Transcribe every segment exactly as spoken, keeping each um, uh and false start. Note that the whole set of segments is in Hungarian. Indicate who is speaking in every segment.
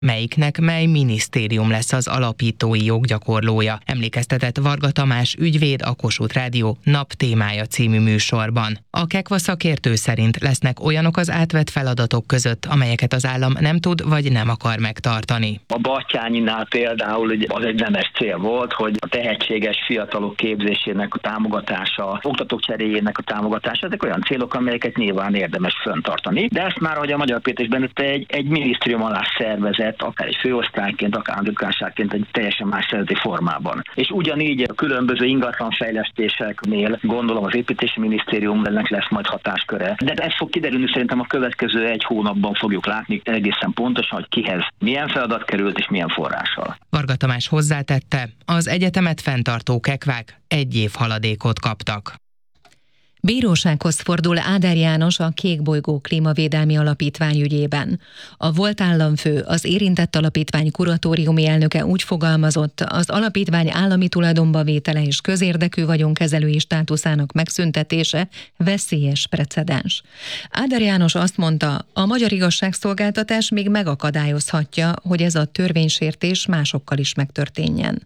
Speaker 1: melyiknek mely minisztérium lesz az alapítói joggyakorlója, emlékeztetett Varga Tamás ügyvéd a Kossuth Rádió Nap témája című műsorban. A Kekva szakértő szerint lesznek olyanok az átvett feladatok között, amelyeket az állam nem tud vagy nem akar megtartani.
Speaker 2: A Batthyányinál például ugye az egy nemes cél volt, hogy a tehetséges fiatalok képzésének a támogatása, oktatók cseréjének a támogatása, ezek olyan célok, amelyeket nyilván érdemes fenntartani. De ezt már, ahogy a Magyar Péter is bennette, egy, egy minisztérium alá szervezett, akár egy főosztályként, akár államtitkárságként egy teljesen más szervezeti formában. És ugyanígy a különböző ingatlanfejlesztéseknél gondolom az építési minisztériumnak lesz majd hatásköre. De ez fog kiderülni, szerintem a következő egy hónapban fogjuk látni egészen pontosan, hogy kihez milyen feladat került és milyen forrással.
Speaker 1: Varga Tamás hozzátette, az egyetemet fenntartó kekvák egy év haladékot kaptak.
Speaker 3: Bírósághoz fordul Áder János a Kékbolygó Klímavédelmi Alapítvány ügyében. A volt államfő, az érintett alapítvány kuratóriumi elnöke úgy fogalmazott, az alapítvány állami tulajdonba vétele és közérdekű vagyonkezelői státuszának megszüntetése veszélyes precedens. Áder János azt mondta, a magyar igazságszolgáltatás még megakadályozhatja, hogy ez a törvénysértés másokkal is megtörténjen.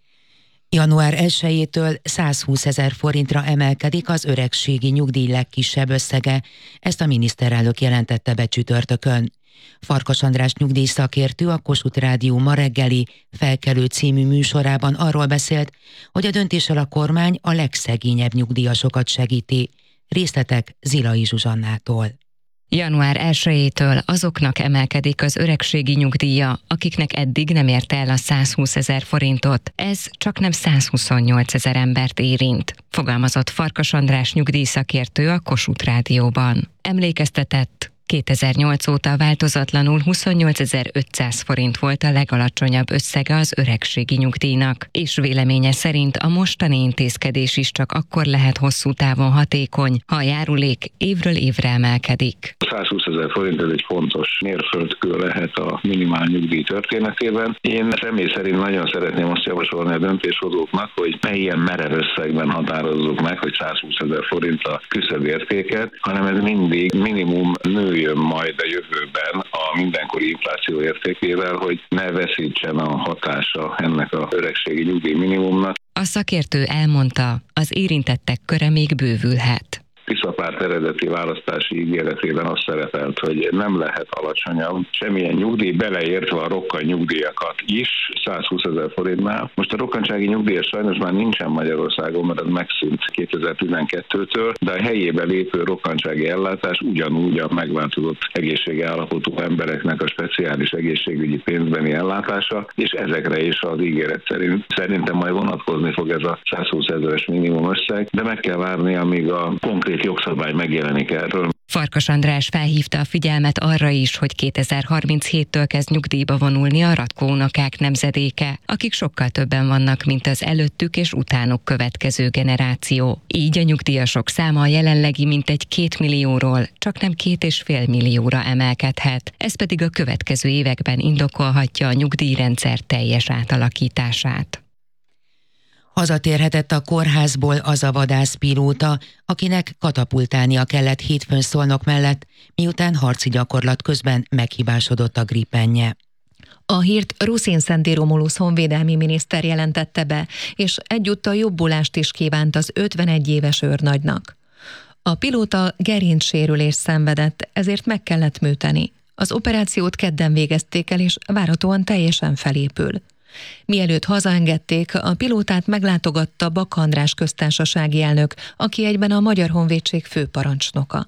Speaker 4: január elsejétől százhúszezer forintra emelkedik az öregségi nyugdíj legkisebb összege, ezt a miniszterelnök jelentette be csütörtökön. Farkas András nyugdíjszakértő a Kossuth Rádió Ma reggeli Felkelő című műsorában arról beszélt, hogy a döntéssel a kormány a legszegényebb nyugdíjasokat segíti. Részletek Zilai Zsuzsannától.
Speaker 5: január elsejétől azoknak emelkedik az öregségi nyugdíja, akiknek eddig nem érte el a százhúszezer forintot. Ez csak nem százhuszonnyolcezer embert érint, fogalmazott Farkas András nyugdíjszakértő a Kossuth Rádióban. Emlékeztetett, kétezer-nyolc óta változatlanul huszonnyolcezer-ötszáz forint volt a legalacsonyabb összege az öregségi nyugdíjnak, és véleménye szerint a mostani intézkedés is csak akkor lehet hosszú távon hatékony, ha a járulék évről évre emelkedik.
Speaker 6: százhúszezer forint ez egy fontos mérföldkő lehet a minimál nyugdíj történetében. Én személy szerint nagyon szeretném azt javasolni a döntéshozóknak, hogy ne ilyen merev összegben határozzuk meg, hogy százhúszezer forint a küszöbértéket, hanem ez mindig minimum nőjön majd a jövőben a mindenkori infláció értékével, hogy ne veszítsen a hatása ennek a öregségi nyugdíj minimumnak.
Speaker 5: A szakértő elmondta, az érintettek köre még bővülhet.
Speaker 6: Tiszapárt eredeti választási ígéretében azt szerepelt, hogy nem lehet alacsonyabb semmilyen nyugdíj, beleértve a rokkan nyugdíjakat is százhúszezer forintnál. Most a rokkantsági nyugdíj sajnos már nincsen Magyarországon, mert ez megszűnt kétezer-tizenkettőtől, de a helyébe lépő rokkantsági ellátás ugyanúgy a megváltozott egészségi állapotú embereknek a speciális egészségügyi pénzbeni ellátása, és ezekre is az ígéret szerint szerintem majd vonatkozni fog ez a százhúszezeres minimum összeg, de meg kell várni, amíg a konkrét jogszabály megjelenik erről.
Speaker 5: Farkas András felhívta a figyelmet arra is, hogy kétezer-harminchéttől kezd nyugdíjba vonulni a Ratkó unokák nemzedéke, akik sokkal többen vannak, mint az előttük és utánuk következő generáció. Így a nyugdíjasok száma a jelenlegi mintegy két millióról csak nem két és fél millióra emelkedhet. Ez pedig a következő években indokolhatja a nyugdíjrendszer teljes átalakítását.
Speaker 4: Hazatérhetett a kórházból az a vadászpilóta, akinek katapultálnia kellett hétfőn Szolnok mellett, miután harci gyakorlat közben meghibásodott a Gripenje.
Speaker 3: A hírt Ruszin Szenté Romulusz honvédelmi miniszter jelentette be, és egyúttal jobbulást is kívánt az ötvenegy éves őrnagynak. A pilóta gerincsérülést szenvedett, ezért meg kellett műteni. Az operációt kedden végezték el, és várhatóan teljesen felépül. Mielőtt hazaengedték, a pilótát meglátogatta Bak András köztársasági elnök, aki egyben a Magyar Honvédség főparancsnoka.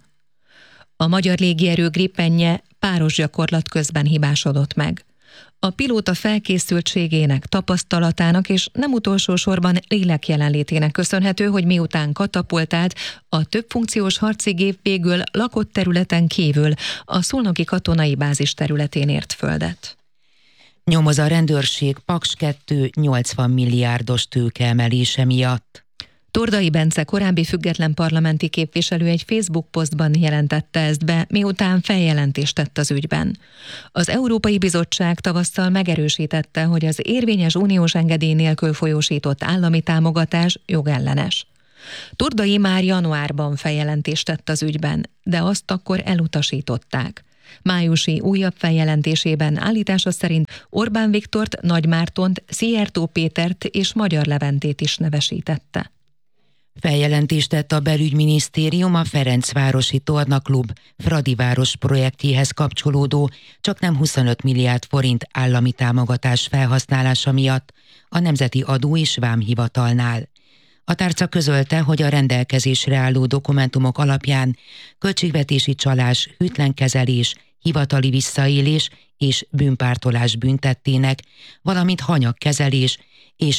Speaker 3: A magyar légierő Gripenje páros gyakorlat közben hibásodott meg. A pilóta felkészültségének, tapasztalatának és nem utolsó sorban lélek jelenlétének köszönhető, hogy miután katapultált, a többfunkciós harci gép végül lakott területen kívül a szolnoki katonai bázis területén ért földet.
Speaker 4: Nyomoz a rendőrség Paks kettő nyolcvan milliárdos tőkeemelése miatt.
Speaker 3: Tordai Bence korábbi független parlamenti képviselő egy Facebook posztban jelentette ezt be, miután feljelentést tett az ügyben. Az Európai Bizottság tavasszal megerősítette, hogy az érvényes uniós engedély nélkül folyósított állami támogatás jogellenes. Tordai már januárban feljelentést tett az ügyben, de azt akkor elutasították. Májusi újabb feljelentésében állítása szerint Orbán Viktort, Nagy Mártont, Szijjártó Pétert és Magyar Leventét is nevesítette.
Speaker 4: Feljelentést tett a belügyminisztérium a Ferencvárosi Tornaklub Fradiváros projektjéhez kapcsolódó csaknem huszonöt milliárd forint állami támogatás felhasználása miatt a Nemzeti Adó és Vámhivatalnál. A tárca közölte, hogy a rendelkezésre álló dokumentumok alapján költségvetési csalás, hűtlen kezelés, hivatali visszaélés és bűnpártolás büntettének, valamint hanyagkezelés és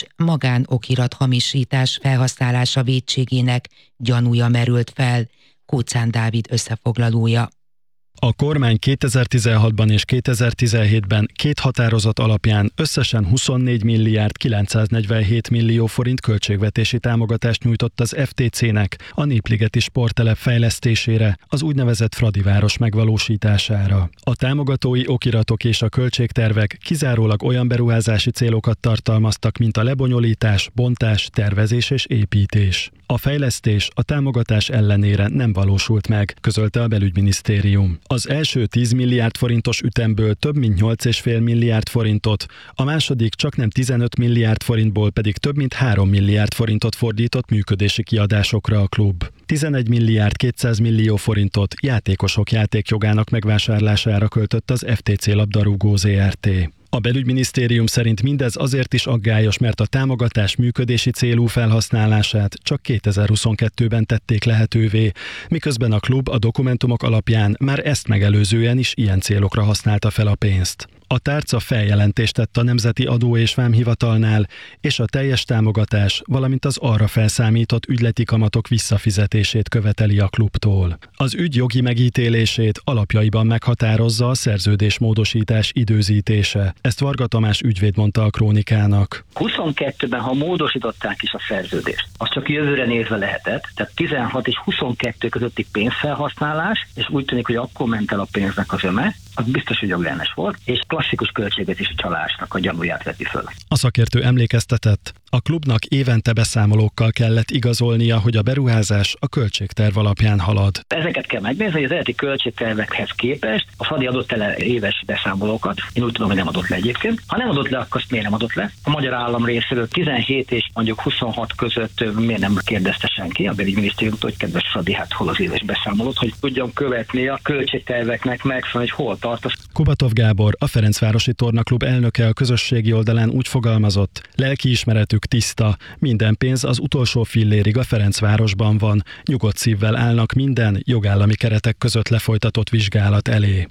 Speaker 4: magánokirathamisítás felhasználása vétségének gyanúja merült fel. Kóczán Dávid összefoglalója.
Speaker 7: A kormány kétezer-tizenhatban és kétezer-tizenhétben két határozat alapján összesen huszonnégy milliárd kilencszáznegyvenhét millió forint költségvetési támogatást nyújtott az ef té cének a Népligeti sporttelep fejlesztésére, az úgynevezett Fradiváros megvalósítására. A támogatói okiratok és a költségtervek kizárólag olyan beruházási célokat tartalmaztak, mint a lebonyolítás, bontás, tervezés és építés. A fejlesztés a támogatás ellenére nem valósult meg, közölte a belügyminisztérium. Az első tíz milliárd forintos ütemből több mint nyolc egész öt milliárd forintot, a második csaknem tizenöt milliárd forintból pedig több mint három milliárd forintot fordított működési kiadásokra a klub. tizenegy milliárd kétszáz millió forintot játékosok játékjogának megvásárlására költött az ef té cé labdarúgó zé er té. A belügyminisztérium szerint mindez azért is aggályos, mert a támogatás működési célú felhasználását csak kétezer-huszonkettőben tették lehetővé, miközben a klub a dokumentumok alapján már ezt megelőzően is ilyen célokra használta fel a pénzt. A tárca feljelentést tett a Nemzeti Adó és Vámhivatalnál, és a teljes támogatás, valamint az arra felszámított ügyleti kamatok visszafizetését követeli a klubtól. Az ügy jogi megítélését alapjaiban meghatározza a szerződésmódosítás időzítése. Ezt Varga Tamás ügyvéd mondta a Krónikának.
Speaker 2: huszonkettőben, ha módosították is a szerződést, az csak jövőre nézve lehetett, tehát tizenhat és huszonkettő közötti pénzfelhasználás, és úgy tűnik, hogy akkor ment el a pénznek az öme, az biztos, hogy jogellenes volt, és klasszikus költségvetési csalásnak a gyanúját veti föl.
Speaker 7: A szakértő emlékeztetett, a klubnak évente beszámolókkal kellett igazolnia, hogy a beruházás a költségterv alapján halad.
Speaker 2: Ezeket kell megnézni, hogy az eredeti költségtervekhez képest a Fradi adott le éves beszámolókat. Én úgy tudom, hogy nem adott le egyébként. Ha nem adott le, akkor azt miért nem adott le? A magyar állam részéről tizenhét és mondjuk huszonhat között miért nem kérdezte senki a belügyminisztériumtól, hogy kedves Fradi, hát hol az éves beszámolót, hogy tudjon követni a költségterveknek megfelelően, hogy hol tart.
Speaker 7: Kubatov Gábor, a Ferencvárosi Tornaklub elnöke a közösségi oldalán úgy fogalmazott, lelkiismeretük tiszta, minden pénz az utolsó fillérig a Ferencvárosban van, nyugodt szívvel állnak minden jogállami keretek között lefolytatott vizsgálat elé.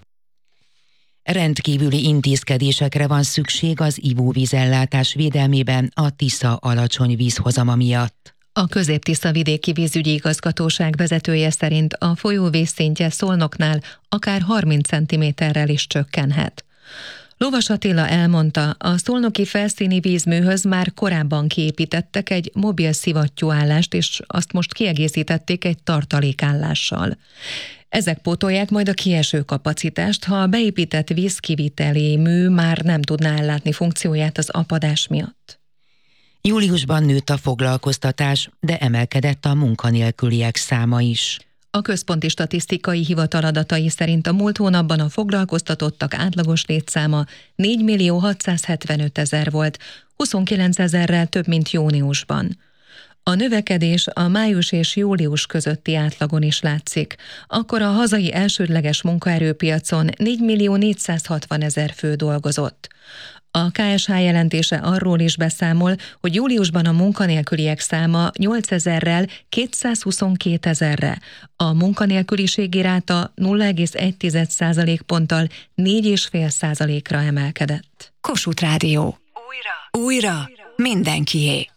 Speaker 4: Rendkívüli intézkedésekre van szükség az ivóvízellátás védelmében a Tisza alacsony vízhozama miatt.
Speaker 3: A Közép-Tisza-vidéki vízügyi igazgatóság vezetője szerint a folyó vízszintje Szolnoknál akár harminc centiméterrel is csökkenhet. Lovas Attila elmondta, a szolnoki felszíni vízműhöz már korábban kiépítettek egy mobil szivattyúállást, és azt most kiegészítették egy tartalékállással. Ezek pótolják majd a kieső kapacitást, ha a beépített vízkiviteli mű már nem tudná ellátni funkcióját az apadás miatt.
Speaker 4: Júliusban nőtt a foglalkoztatás, de emelkedett a munkanélküliek száma is.
Speaker 3: A Központi Statisztikai Hivatal adatai szerint a múlt hónapban a foglalkoztatottak átlagos létszáma négy millió hatszázhetvenöt ezer volt, huszonkilenc ezerrel több, mint júniusban. A növekedés a május és július közötti átlagon is látszik. Akkor a hazai elsődleges munkaerőpiacon négy millió négyszázhatvan ezer fő dolgozott. A ká es há jelentése arról is beszámol, hogy júliusban a munkanélküliek száma nyolcezerrel kétszázhuszonkettő ezerre, a munkanélküliségi ráta nulla egész egy százalékponttal négy egész öt százalékra emelkedett.
Speaker 8: Kossuth Rádió. Újra. Újra. Mindenkié.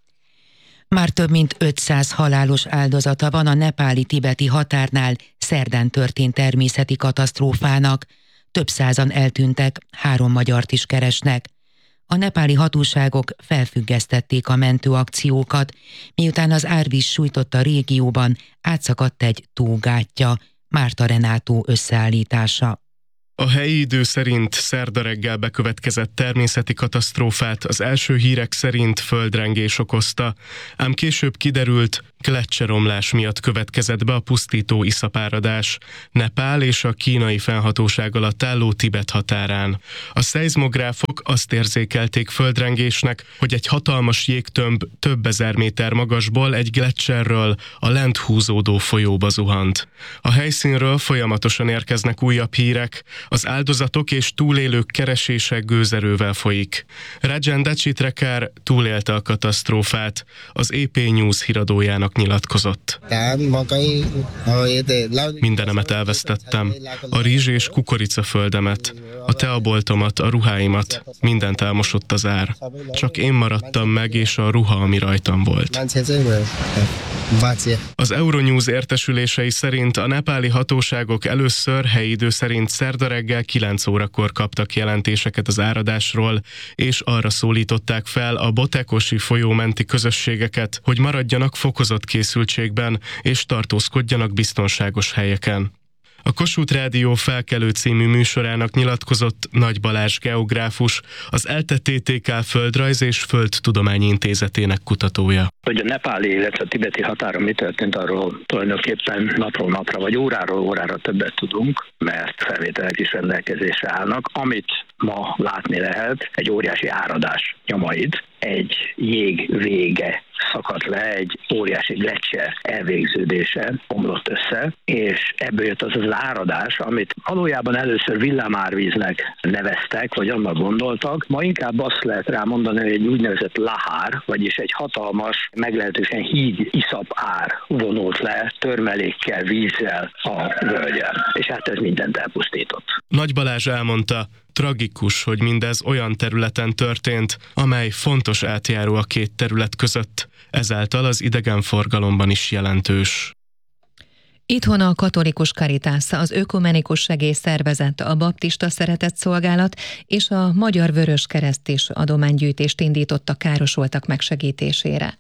Speaker 4: Már több mint ötszáz halálos áldozata van a nepáli-tibeti határnál szerdán történt természeti katasztrófának. Több százan eltűntek, három magyart is keresnek. A nepáli hatóságok felfüggesztették a mentőakciókat, miután az árvíz sújtotta régióban átszakadt egy tó gátja. Márta Renátó összeállítása.
Speaker 9: A helyi idő szerint szerda reggel bekövetkezett természeti katasztrófát az első hírek szerint földrengés okozta, ám később kiderült, gleccseromlás miatt következett be a pusztító iszapáradás Nepál és a kínai fennhatóság alatt álló Tibet határán. A szeizmográfok azt érzékelték földrengésnek, hogy egy hatalmas jégtömb több ezer méter magasból egy gleccserről a lent húzódó folyóba zuhant. A helyszínről folyamatosan érkeznek újabb hírek, az áldozatok és túlélők keresése gőzerővel folyik. Rajan Dachitrekar túlélte a katasztrófát, az é pé News híradójának nyilatkozott. Mindenemet elvesztettem, a rizs és kukoricaföldemet, a teaboltomat, a ruháimat, mindent elmosott az ár. Csak én maradtam meg, és a ruha, ami rajtam volt. Az Euronews értesülései szerint a nepáli hatóságok először helyi idő szerint szerda reggel kilenc órakor kaptak jelentéseket az áradásról, és arra szólították fel a Botekosi folyó menti közösségeket, hogy maradjanak fokozott készültségben és tartózkodjanak biztonságos helyeken. A Kossuth Rádió Felkelő című műsorának nyilatkozott Nagy Balázs geográfus, az ELTE té té ká Földrajz és Földtudományi Intézetének kutatója.
Speaker 2: Hogy a nepáli, illetve a tibeti határon mi történt, arról tulajdonképpen napról napra, vagy óráról órára többet tudunk, mert felvételek is rendelkezésre állnak. Amit ma látni lehet, egy óriási áradás nyomait, egy jég vége szakadt le, egy óriási gleccser elvégződése omlott össze, és ebből jött az az áradás, amit valójában először villámárvíznek neveztek, vagy annak gondoltak. Ma inkább azt lehet rá mondani, hogy egy úgynevezett lahár, vagyis egy hatalmas, meglehetősen híd iszap ár vonult le törmelékkel, vízzel a völgyen. És hát ez mindent elpusztított.
Speaker 9: Nagy Balázs elmondta, tragikus, hogy mindez olyan területen történt, amely fontos átjáró a két terület között, ezáltal az idegenforgalomban is jelentős.
Speaker 3: Itthon a Katolikus Caritas, az Ökumenikus Segélyszervezet, a Baptista Szeretetszolgálat és a Magyar Vöröskereszt is adománygyűjtést indított a károsultak megsegítésére.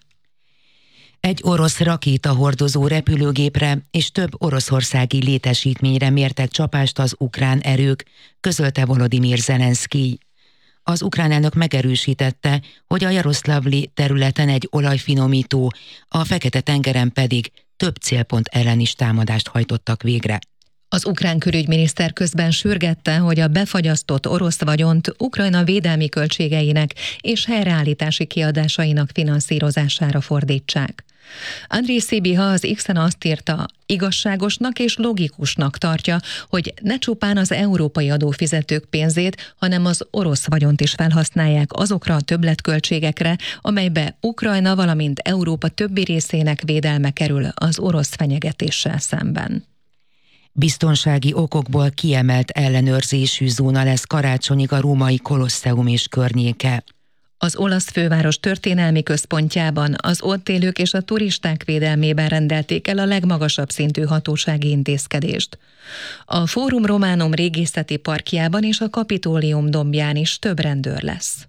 Speaker 4: Egy orosz rakétahordozó repülőgépre és több oroszországi létesítményre mértek csapást az ukrán erők, közölte Volodymyr Zelenszkij. Az ukrán elnök megerősítette, hogy a Jaroszlavli területen egy olajfinomító, a Fekete-tengeren pedig több célpont ellen is támadást hajtottak végre.
Speaker 3: Az ukrán külügyminiszter közben sürgette, hogy a befagyasztott orosz vagyont Ukrajna védelmi költségeinek és helyreállítási kiadásainak finanszírozására fordítsák. Andriy Szibiha az X-en azt írta, igazságosnak és logikusnak tartja, hogy ne csupán az európai adófizetők pénzét, hanem az orosz vagyont is felhasználják azokra a többletköltségekre, amelybe Ukrajna, valamint Európa többi részének védelme kerül az orosz fenyegetéssel szemben.
Speaker 4: Biztonsági okokból kiemelt ellenőrzésű zóna lesz karácsonyig a római Kolosseum és környéke.
Speaker 3: Az olasz főváros történelmi központjában az ott élők és a turisták védelmében rendelték el a legmagasabb szintű hatósági intézkedést. A Fórum Románum régészeti parkjában és a Kapitólium dombján is több rendőr lesz.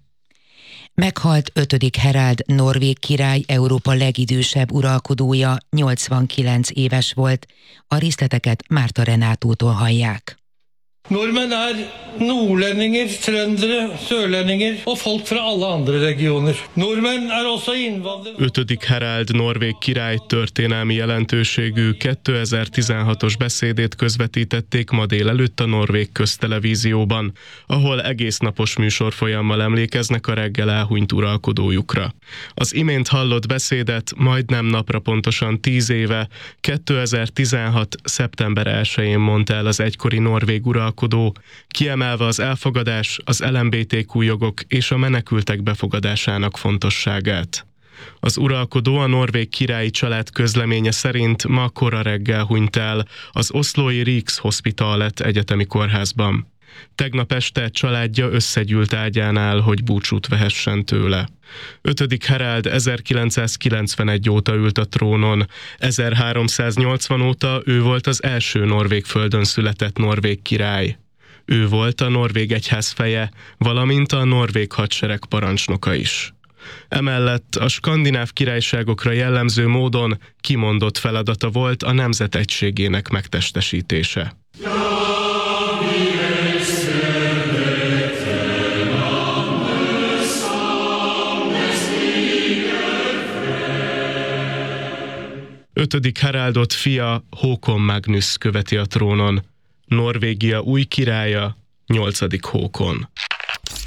Speaker 4: Meghalt ötödik Harald norvég király, Európa legidősebb uralkodója, nyolcvankilenc éves volt. A részleteket Márta Renátótól hallják.
Speaker 10: Nordmenn er nordlendinger, trøndere, sørlendinger og folk fra alle andre regioner. Nordmenn er også innvandrere.
Speaker 9: ötödik Harald norvég király történelmi jelentőségű kétezer-tizenhatos beszédét közvetítették ma délelőtt a norvég köztelevízióban, ahol egésznapos műsorfolyammal emlékeznek a reggel elhunyt uralkodójukra. Az imént hallott beszédet majdnem napra pontosan tíz éve, kétezer-tizenhat. szeptember elsején mondta el az egykori norvég uralkodó, kiemelve az elfogadás, az el em bé té kú jogok és a menekültek befogadásának fontosságát. Az uralkodó a norvég királyi család közleménye szerint ma kora reggel hunyt el az oszlói Rikshospitalet egyetemi kórházban. Tegnap este családja összegyűlt ágyánál, hogy búcsút vehessen tőle. ötödik Harald ezerkilencszázkilencvenegy óta ült a trónon, ezerháromszáznyolcvan óta ő volt az első norvég földön született norvég király. Ő volt a norvég egyház feje, valamint a norvég hadsereg parancsnoka is. Emellett a skandináv királyságokra jellemző módon kimondott feladata volt a nemzet egységének megtestesítése. Ötödik Haraldot fia Håkon Magnus követi a trónon. Norvégia új királya, nyolcadik Håkon.